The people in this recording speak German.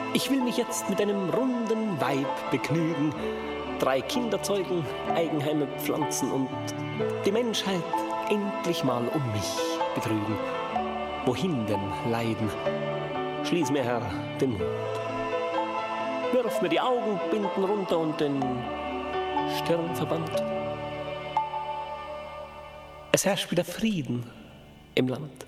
Ich will mich jetzt mit einem runden Weib begnügen, 3 Kinder zeugen, Eigenheime pflanzen und die Menschheit endlich mal um mich betrügen. Wohin denn Leiden? Schließ mir, Herr, den Mund. Wirf mir die Augenbinden runter und den Stirnverband. Es herrscht wieder Frieden im Land.